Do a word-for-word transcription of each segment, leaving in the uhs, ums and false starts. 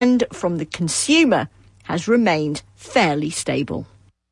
And from the consumer has remained fairly stable.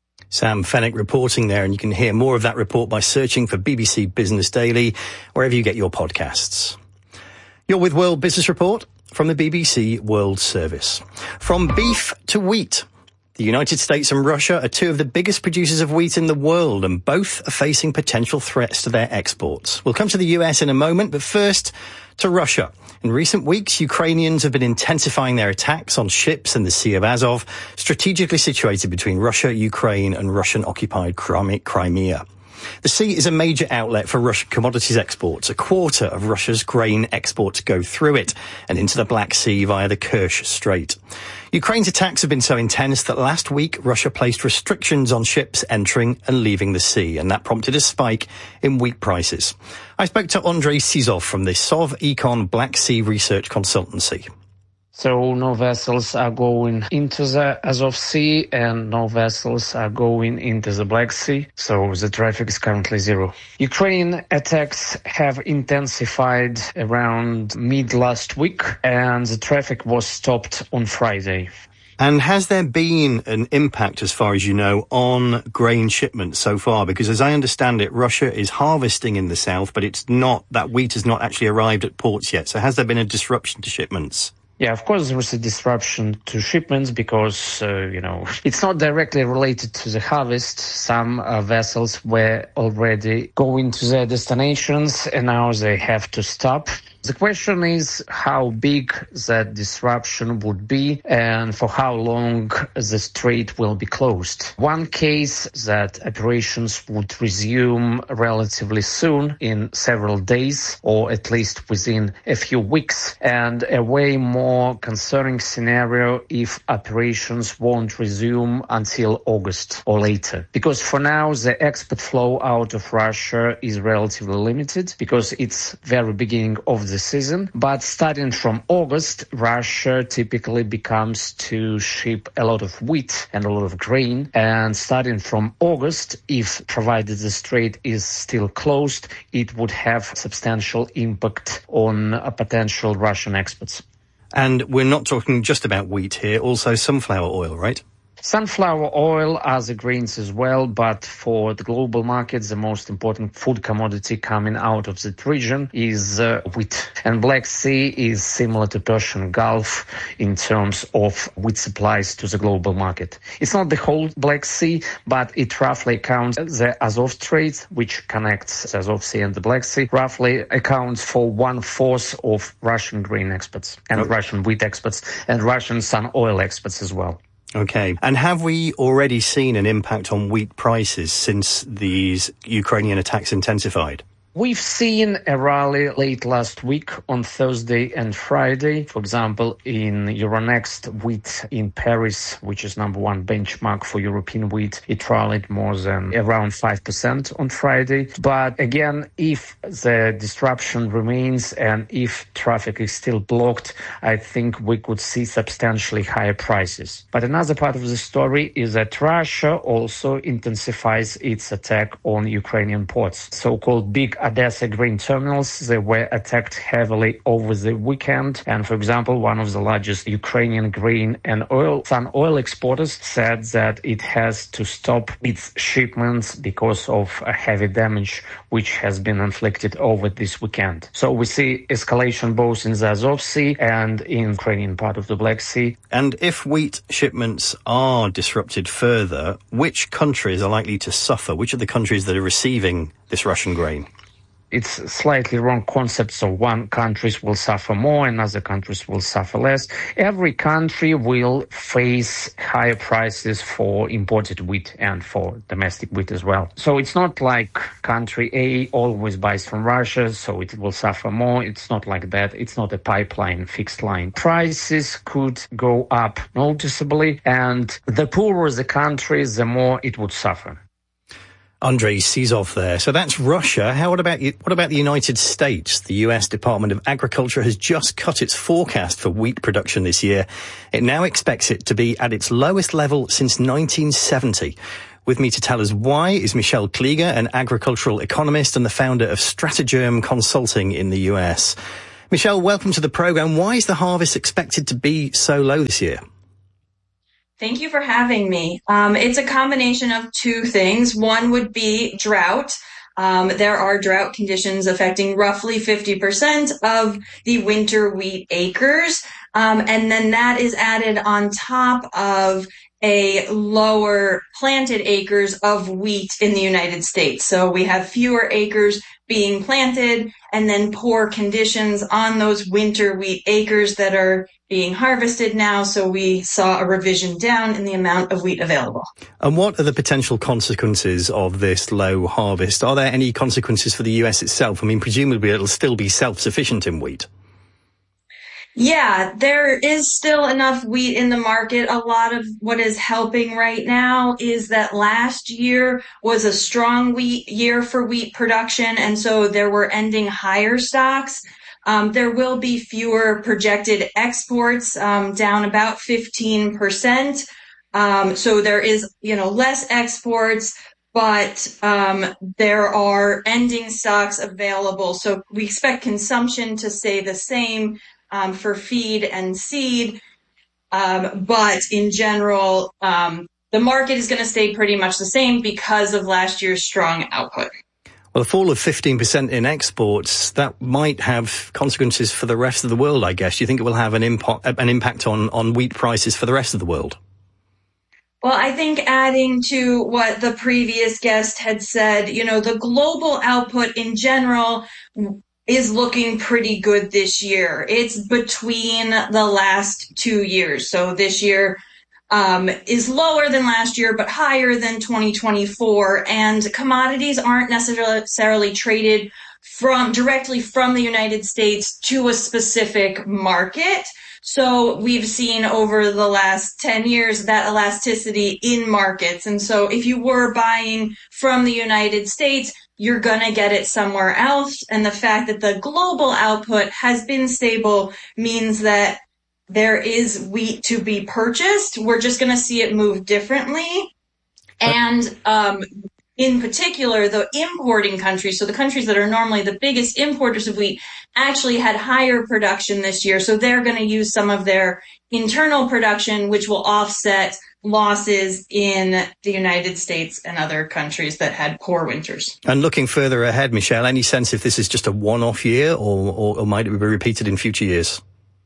Sam Fenwick reporting there, and you can hear more of that report by searching for B B C Business Daily, wherever you get your podcasts. You're with World Business Report from the B B C World Service. From beef to wheat. The United States and Russia are two of the biggest producers of wheat in the world, and both are facing potential threats to their exports. We'll come to the U S in a moment, but first to Russia. In recent weeks, Ukrainians have been intensifying their attacks on ships in the Sea of Azov, strategically situated between Russia, Ukraine and Russian-occupied Crimea. The sea is a major outlet for Russian commodities exports. A quarter of Russia's grain exports go through it and into the Black Sea via the Kerch Strait. Ukraine's attacks have been so intense that last week Russia placed restrictions on ships entering and leaving the sea, and that prompted a spike in wheat prices. I spoke to Andrei Sizov from the Sovecon Black Sea Research Consultancy. So no vessels are going into the Azov Sea and no vessels are going into the Black Sea. So the traffic is currently zero. Ukrainian attacks have intensified around mid last week and the traffic was stopped on Friday. And has there been an impact, as far as you know, on grain shipments so far? Because as I understand it, Russia is harvesting in the south, but it's not, that wheat has not actually arrived at ports yet. So has there been a disruption to shipments? Yeah, of course, there was a disruption to shipments because, uh, you know, it's not directly related to the harvest. Some uh, vessels were already going to their destinations and now they have to stop. The question is how big that disruption would be and for how long the strait will be closed. One case that operations would resume relatively soon in several days or at least within a few weeks, and a way more concerning scenario if operations won't resume until August or later. Because for now the export flow out of Russia is relatively limited because it's very beginning of the season, but starting from August, Russia typically becomes to ship a lot of wheat and a lot of grain, and starting from August, if provided the strait is still closed, it would have substantial impact on uh, potential Russian exports. And we're not talking just about wheat here, also sunflower oil, right? Sunflower oil, other grains as well, but for the global markets, the most important food commodity coming out of that region is uh, wheat. And Black Sea is similar to Persian Gulf in terms of wheat supplies to the global market. It's not the whole Black Sea, but it roughly accounts the Azov Strait, which connects the Azov Sea and the Black Sea, roughly accounts for one-fourth of Russian grain exports and okay. Russian wheat exports and Russian sun oil exports as well. Okay. And have we already seen an impact on wheat prices since these Ukrainian attacks intensified? We've seen a rally late last week on Thursday and Friday. For example, in Euronext wheat in Paris, which is number one benchmark for European wheat, it rallied more than around five percent on Friday. But again, if the disruption remains and if traffic is still blocked, I think we could see substantially higher prices. But another part of the story is that Russia also intensifies its attack on Ukrainian ports, so-called big Odessa grain terminals. They were attacked heavily over the weekend. And for example, one of the largest Ukrainian grain and oil, sun oil exporters said that it has to stop its shipments because of a heavy damage which has been inflicted over this weekend. So we see escalation both in the Azov Sea and in the Ukrainian part of the Black Sea. And if wheat shipments are disrupted further, which countries are likely to suffer? Which are the countries that are receiving this Russian grain? It's slightly wrong concept. So one countries will suffer more and other countries will suffer less. Every country will face higher prices for imported wheat and for domestic wheat as well. So it's not like country A always buys from Russia, so it will suffer more. It's not like that. It's not a pipeline, fixed line. Prices could go up noticeably, and the poorer the country, the more it would suffer. Andrei Sizov there. So that's Russia. How what about what about the United States? The U S Department of Agriculture has just cut its forecast for wheat production this year. It now expects it to be at its lowest level since nineteen seventy. With me to tell us why is Michelle Klieger, an agricultural economist and the founder of Stratagerm Consulting in the U S. Michelle, welcome to the programme. Why is the harvest expected to be so low this year? Thank you for having me. Um, it's a combination of two things. One would be drought. Um, there are drought conditions affecting roughly fifty percent of the winter wheat acres. Um, and then that is added on top of a lower planted acres of wheat in the United States. So we have fewer acres being planted and then poor conditions on those winter wheat acres that are being harvested now. So we saw a revision down in the amount of wheat available. And what are the potential consequences of this low harvest? Are there any consequences for the U S itself? I mean, presumably it'll still be self-sufficient in wheat. Yeah, there is still enough wheat in the market. A lot of what is helping right now is that last year was a strong wheat year for wheat production, and so there were ending higher stocks. Um, there will be fewer projected exports, um, down about fifteen percent. Um, so there is, you know, less exports, but um, there are ending stocks available. So we expect consumption to stay the same um, for feed and seed. Um, but in general, um, the market is going to stay pretty much the same because of last year's strong output. Well, a fall of fifteen percent in exports, that might have consequences for the rest of the world, I guess. Do you think it will have an, impo- an impact on, on wheat prices for the rest of the world? Well, I think adding to what the previous guest had said, you know, the global output in general is looking pretty good this year. It's between the last two years. So this year um, is lower than last year, but higher than twenty twenty-four. And commodities aren't necessarily traded from directly from the United States to a specific market. So we've seen over the last ten years that elasticity in markets. And so if you were buying from the United States, you're going to get it somewhere else. And the fact that the global output has been stable means that there is wheat to be purchased. We're just going to see it move differently. And um, in particular, the importing countries, so the countries that are normally the biggest importers of wheat, actually had higher production this year. So they're going to use some of their internal production, which will offset losses in the United States and other countries that had poor winters. And looking further ahead, Michelle, any sense if this is just a one-off year or, or, or might it be repeated in future years?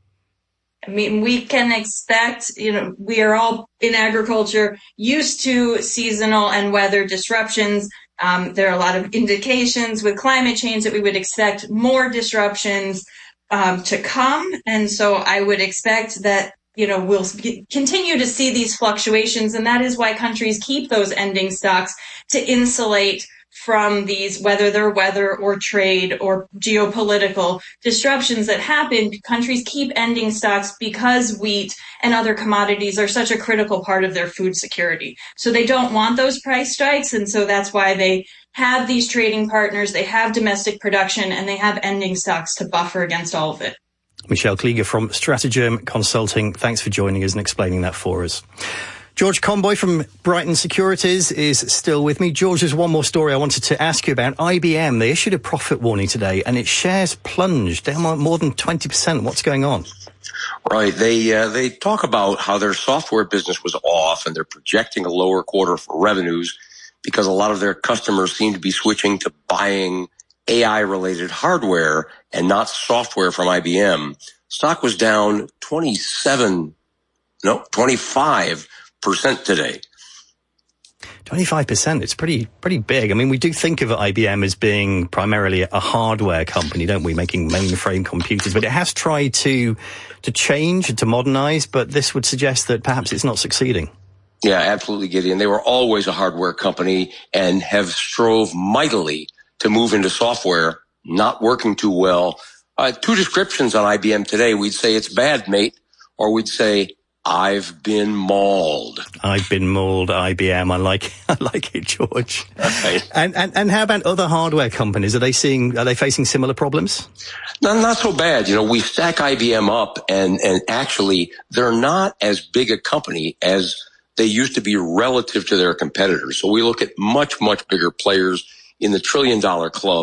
I mean, we can expect, you know, we are all in agriculture used to seasonal and weather disruptions. Um, there are a lot of indications with climate change that we would expect more disruptions um, to come. And so I would expect that, you know, we'll continue to see these fluctuations. And that is why countries keep those ending stocks to insulate from these, whether they're weather or trade or geopolitical disruptions that happen. Countries keep ending stocks because wheat and other commodities are such a critical part of their food security. So they don't want those price strikes. And so that's why they have these trading partners, they have domestic production, and they have ending stocks to buffer against all of it. Michelle Klieger from Stratagem Consulting, thanks for joining us and explaining that for us. George Conboy from Brighton Securities is still with me. George, there's one more story I wanted to ask you about. I B M, they issued a profit warning today and its shares plunged down more than twenty percent. What's going on? Right. They uh, they talk about how their software business was off and they're projecting a lower quarter for revenues because a lot of their customers seem to be switching to buying A I-related hardware and not software from I B M. Stock was down twenty-seven, no, twenty-five percent today. twenty-five percent. It's pretty, pretty big. I mean, we do think of I B M as being primarily a hardware company, don't we? Making mainframe computers, but it has tried to, to change and to modernize, but this would suggest that perhaps it's not succeeding. Yeah, absolutely, Gideon. They were always a hardware company and have strove mightily to move into software, not working too well. Uh, two descriptions on I B M today. We'd say it's bad, mate, or we'd say I've been mauled. I've been mauled, I B M. I like, I like it, George. Okay. And, and, and how about other hardware companies? Are they seeing, are they facing similar problems? No, not so bad. You know, we stack I B M up and, and actually they're not as big a company as they used to be relative to their competitors. So we look at much, much bigger players in the trillion dollar club.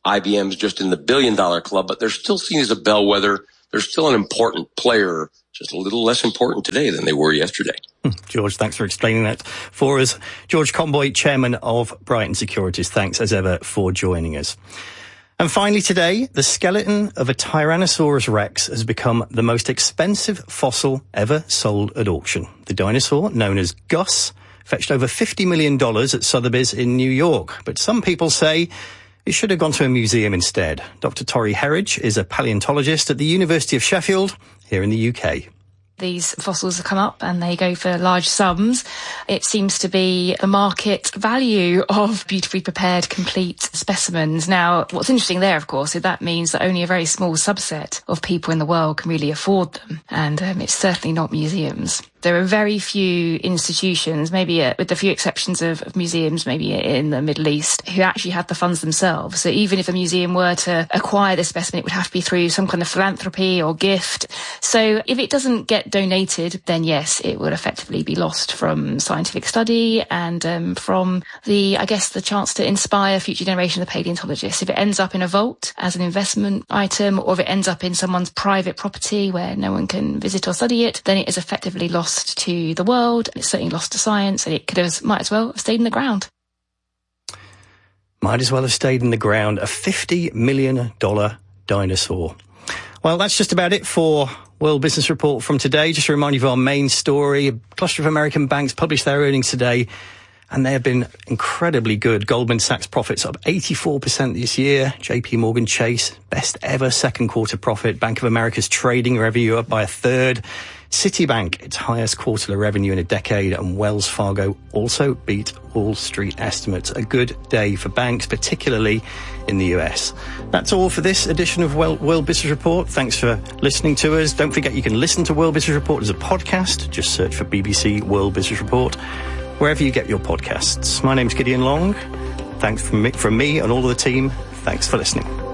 I B M's just in the billion dollar club, but they're still seen as a bellwether. They're still an important player, just a little less important today than they were yesterday. George, thanks for explaining that for us. George Comboy, chairman of Brighton Securities, thanks as ever for joining us. And finally today, the skeleton of a Tyrannosaurus Rex has become the most expensive fossil ever sold at auction. The dinosaur, known as Gus, fetched over fifty million dollars at Sotheby's in New York. But some people say it should have gone to a museum instead. Doctor Tori Herridge is a paleontologist at the University of Sheffield here in the U K. These fossils come up and they go for large sums. It seems to be the market value of beautifully prepared, complete specimens. Now, what's interesting there, of course, is that means that only a very small subset of people in the world can really afford them. And um, it's certainly not museums. There are very few institutions, maybe uh, with a few exceptions of, of museums, maybe in the Middle East, who actually have the funds themselves. So even if a museum were to acquire this specimen, it would have to be through some kind of philanthropy or gift. So if it doesn't get donated, then yes, it would effectively be lost from scientific study and um, from the, I guess, the chance to inspire future generations of paleontologists. If it ends up in a vault as an investment item, or if it ends up in someone's private property where no one can visit or study it, then it is effectively lost to the world. It's certainly lost to science, and it could have, might as well have stayed in the ground. Might as well have stayed in the ground. A fifty million dollars dinosaur. Well, that's just about it for World Business Report from today. Just to remind you of our main story, a cluster of American banks published their earnings today, and they have been incredibly good. Goldman Sachs profits up eighty-four percent this year. J P Morgan Chase, best ever second quarter profit. Bank of America's trading revenue up by a third. Citibank, its highest quarterly revenue in a decade, and Wells Fargo also beat Wall Street estimates. A good day for banks, particularly in the U S. That's all for this edition of World Business Report. Thanks for listening to us. Don't forget you can listen to World Business Report as a podcast. Just search for B B C World Business Report wherever you get your podcasts. My name's Gideon Long. Thanks from me, from me and all of the team. Thanks for listening.